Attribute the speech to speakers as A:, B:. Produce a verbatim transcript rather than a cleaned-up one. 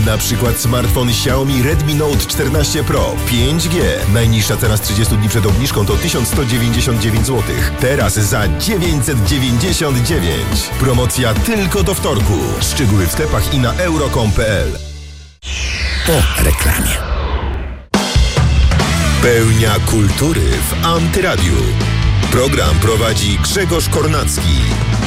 A: Na przykład smartfon Xiaomi Redmi Note czternaście Pro pięć G. Najniższa cena z trzydziestu dni przed obniżką to tysiąc sto dziewięćdziesiąt dziewięć złotych. Teraz za dziewięćset dziewięćdziesiąt dziewięć. Promocja tylko do wtorku. Szczegóły w sklepach i na euro kropka com kropka p l.
B: Po reklamie.
A: Pełnia kultury w Antyradiu. Program prowadzi Grzegorz Kornacki.